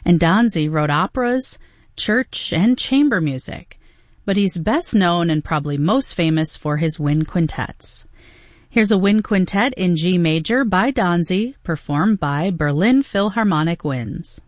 and Donzi wrote operas, church, and chamber music, but he's best known and probably most famous for his wind quintets. Here's a wind quintet in G major by Donzi, performed by Berlin Philharmonic Winds.